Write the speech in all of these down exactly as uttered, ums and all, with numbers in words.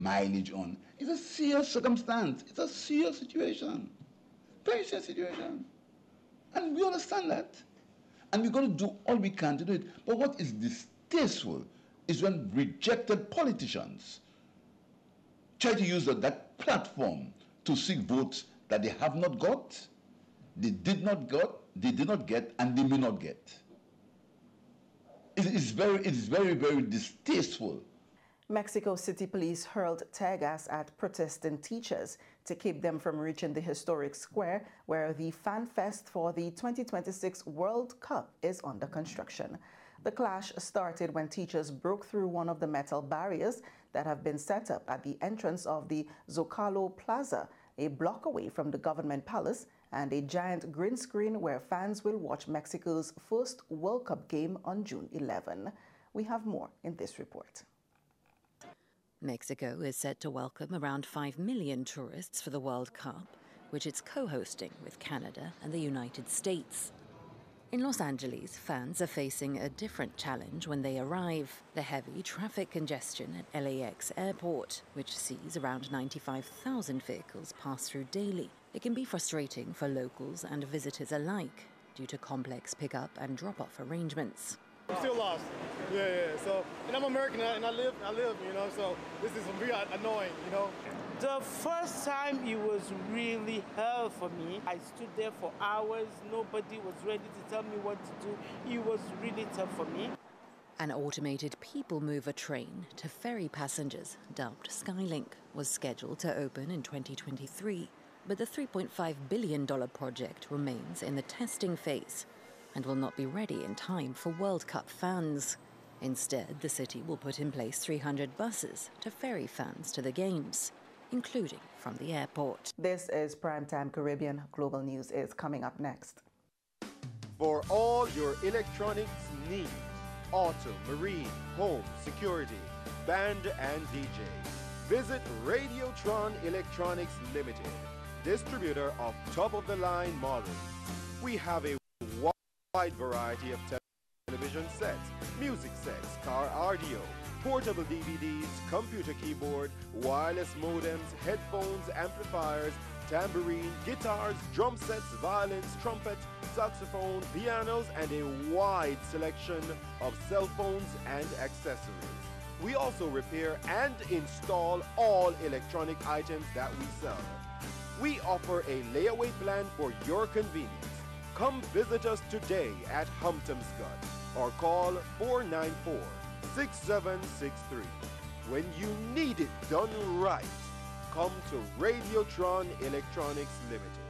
mileage on. It's a serious circumstance. It's a serious situation. Very serious situation. And we understand that. And we're going to do all we can to do it. But what is distasteful is when rejected politicians try to use that, that platform to seek votes that they have not got, they did not got, they did not get, and they may not get. It is very, it is very, very distasteful. Mexico City Police hurled tear gas at protesting teachers to keep them from reaching the historic square where the fan fest for the twenty twenty-six World Cup is under construction. The clash started when teachers broke through one of the metal barriers that have been set up at the entrance of the Zocalo Plaza, a block away from the government palace, and a giant green screen where fans will watch Mexico's first World Cup game on June eleventh. We have more in this report. Mexico is set to welcome around five million tourists for the World Cup, which it's co-hosting with Canada and the United States. In Los Angeles, fans are facing a different challenge when they arrive: the heavy traffic congestion at L A X Airport, which sees around ninety-five thousand vehicles pass through daily. It can be frustrating for locals and visitors alike due to complex pick-up and drop-off arrangements. I'm still lost. Yeah, yeah. So, and I'm American, and I live, I live, you know. So this is really annoying, you know. The first time it was really hell for me. I stood there for hours. Nobody was ready to tell me what to do. It was really tough for me. An automated people mover train to ferry passengers, dubbed Skylink, was scheduled to open in twenty twenty-three, but the three point five billion dollars project remains in the testing phase and will not be ready in time for World Cup fans. Instead, the city will put in place three hundred buses to ferry fans to the games, including from the airport. This is Primetime Caribbean. Global News is coming up next. For all your electronics needs, auto, marine, home, security, band and D J, visit Radiotron Electronics Limited, distributor of top-of-the-line models. We have a wide variety of television sets, music sets, car audio, portable D V Ds, computer keyboard, wireless modems, headphones, amplifiers, tambourine, guitars, drum sets, violins, trumpets, saxophone, pianos, and a wide selection of cell phones and accessories. We also repair and install all electronic items that we sell. We offer a layaway plan for your convenience. Come visit us today at Humptomscott or call four nine four, six seven six three. When you need it done right, come to Radiotron Electronics Limited.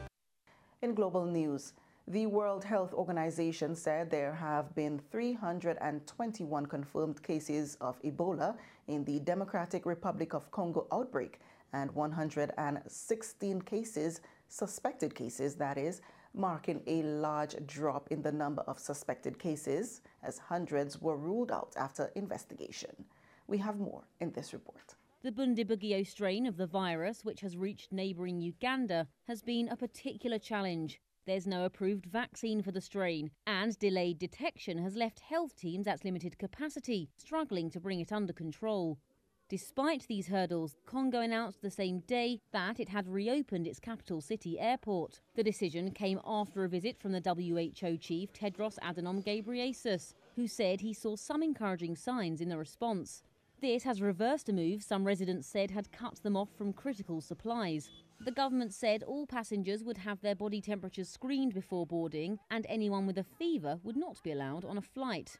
In global news, the World Health Organization said there have been three hundred twenty-one confirmed cases of Ebola in the Democratic Republic of Congo outbreak and one hundred sixteen cases, suspected cases that is, marking a large drop in the number of suspected cases, as hundreds were ruled out after investigation. We have more in this report. The Bundibugyo strain of the virus, which has reached neighbouring Uganda, has been a particular challenge. There's no approved vaccine for the strain, and delayed detection has left health teams at limited capacity, struggling to bring it under control. Despite these hurdles, Congo announced the same day that it had reopened its capital city airport. The decision came after a visit from the W H O chief Tedros Adhanom Ghebreyesus, who said he saw some encouraging signs in the response. This has reversed a move some residents said had cut them off from critical supplies. The government said all passengers would have their body temperatures screened before boarding, and anyone with a fever would not be allowed on a flight.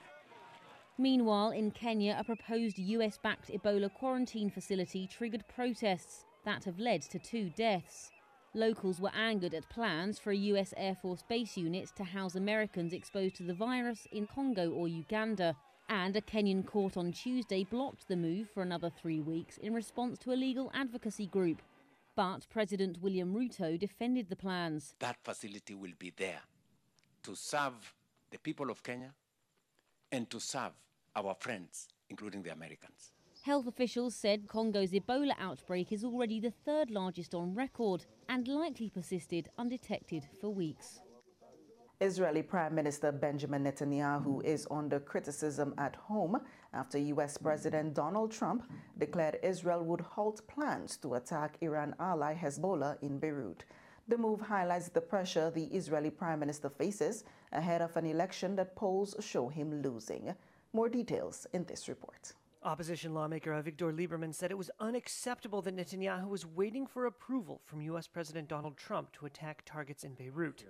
Meanwhile, in Kenya, a proposed U S-backed Ebola quarantine facility triggered protests that have led to two deaths. Locals were angered at plans for a U S Air Force base unit to house Americans exposed to the virus in Congo or Uganda, and a Kenyan court on Tuesday blocked the move for another three weeks in response to a legal advocacy group. But President William Ruto defended the plans. That facility will be there to serve the people of Kenya and to serve our friends, including the Americans. Health officials said Congo's Ebola outbreak is already the third largest on record and likely persisted undetected for weeks. Israeli Prime Minister Benjamin Netanyahu is under criticism at home after U S President Donald Trump declared Israel would halt plans to attack Iran ally Hezbollah in Beirut. The move highlights the pressure the Israeli Prime Minister faces ahead of an election that polls show him losing. More details in this report. Opposition lawmaker Avigdor Lieberman said it was unacceptable that Netanyahu was waiting for approval from U S President Donald Trump to attack targets in Beirut.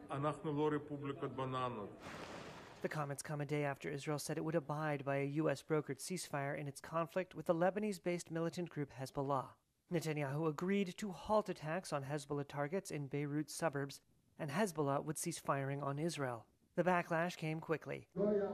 The comments come a day after Israel said it would abide by a U S brokered ceasefire in its conflict with the Lebanese-based militant group Hezbollah. Netanyahu agreed to halt attacks on Hezbollah targets in Beirut's suburbs, and Hezbollah would cease firing on Israel. The backlash came quickly.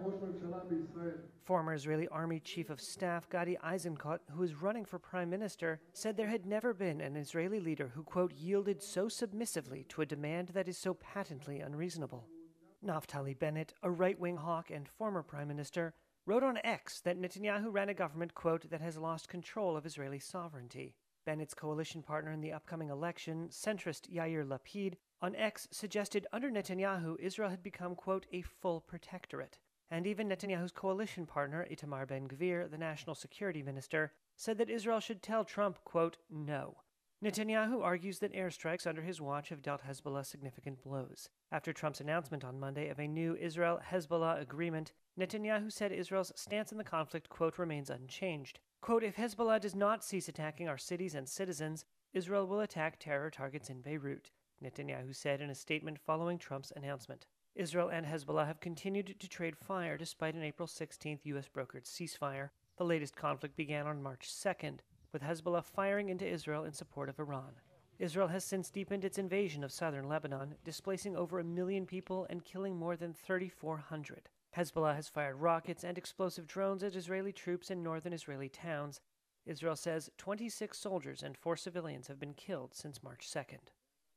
Former Israeli Army Chief of Staff Gadi Eisenkot, who is running for prime minister, said there had never been an Israeli leader who, quote, yielded so submissively to a demand that is so patently unreasonable. Naftali Bennett, a right-wing hawk and former prime minister, wrote on X that Netanyahu ran a government, quote, that has lost control of Israeli sovereignty. Bennett's coalition partner in the upcoming election, centrist Yair Lapid, on X suggested under Netanyahu, Israel had become, quote, a full protectorate. And even Netanyahu's coalition partner, Itamar Ben-Gvir, the national security minister, said that Israel should tell Trump, quote, no. Netanyahu argues that airstrikes under his watch have dealt Hezbollah significant blows. After Trump's announcement on Monday of a new Israel-Hezbollah agreement, Netanyahu said Israel's stance in the conflict, quote, remains unchanged. Quote, if Hezbollah does not cease attacking our cities and citizens, Israel will attack terror targets in Beirut, Netanyahu said in a statement following Trump's announcement. Israel and Hezbollah have continued to trade fire despite an April sixteenth U S brokered ceasefire. The latest conflict began on March second, with Hezbollah firing into Israel in support of Iran. Israel has since deepened its invasion of southern Lebanon, displacing over a million people and killing more than thirty-four hundred. Hezbollah has fired rockets and explosive drones at Israeli troops in northern Israeli towns. Israel says twenty-six soldiers and four civilians have been killed since March second.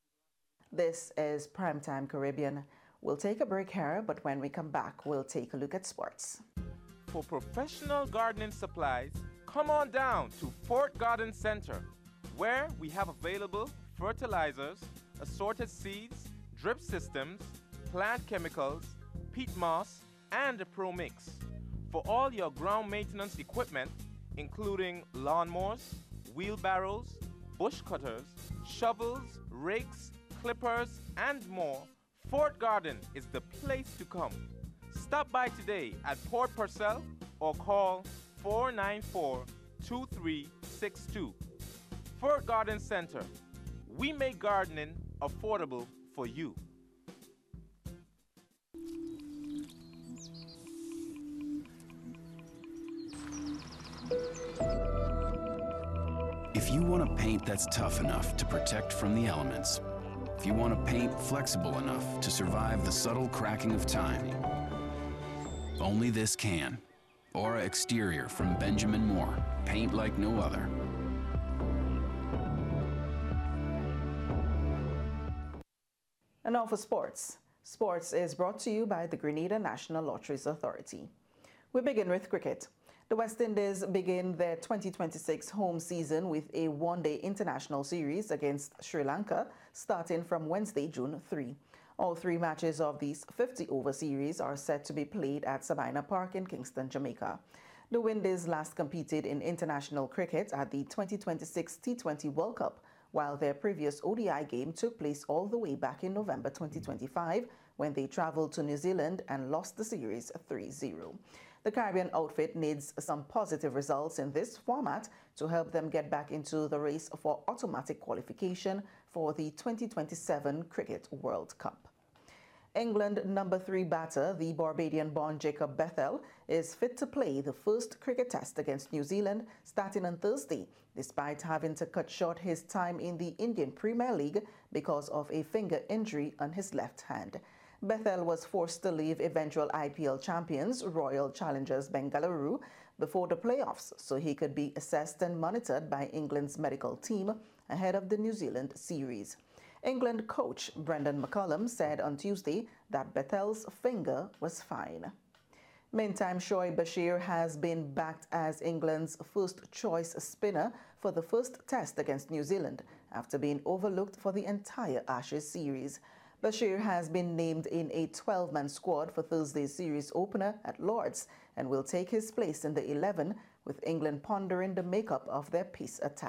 This is Primetime Caribbean. We'll take a break here, but when we come back, we'll take a look at sports. For professional gardening supplies, come on down to Fort Garden Center, where we have available fertilizers, assorted seeds, drip systems, plant chemicals, peat moss, and a Pro Mix. For all your ground maintenance equipment, including lawnmowers, wheelbarrows, bush cutters, shovels, rakes, clippers, and more, Fort Garden is the place to come. Stop by today at Port Purcell or call four nine four, two three six two. Fort Garden Center. We make gardening affordable for you. If you want a paint that's tough enough to protect from the elements, if you want a paint flexible enough to survive the subtle cracking of time, only this can. Aura Exterior from Benjamin Moore. Paint like no other. And now for sports. Sports is brought to you by the Grenada National Lotteries Authority. We begin with cricket. The West Indies begin their twenty twenty-six home season with a one-day international series against Sri Lanka starting from Wednesday, June third. All three matches of this fifty-over series are set to be played at Sabina Park in Kingston, Jamaica. The Windies last competed in international cricket at the twenty twenty-six T twenty World Cup, while their previous O D I game took place all the way back in November twenty twenty-five when they traveled to New Zealand and lost the series three zero. The Caribbean outfit needs some positive results in this format to help them get back into the race for automatic qualification for the twenty twenty-seven Cricket World Cup. England number three batter, the Barbadian-born Jacob Bethel, is fit to play the first cricket test against New Zealand starting on Thursday, despite having to cut short his time in the Indian Premier League because of a finger injury on his left hand. Bethel was forced to leave eventual I P L champions Royal Challengers Bengaluru before the playoffs so he could be assessed and monitored by England's medical team ahead of the New Zealand series. England coach Brendan McCullum said on Tuesday that Bethel's finger was fine. Meantime, Shoaib Bashir has been backed as England's first-choice spinner for the first test against New Zealand after being overlooked for the entire Ashes series. Bashir has been named in a twelve-man squad for Thursday's series opener at Lord's and will take his place in the eleven, with England pondering the makeup of their peace attack.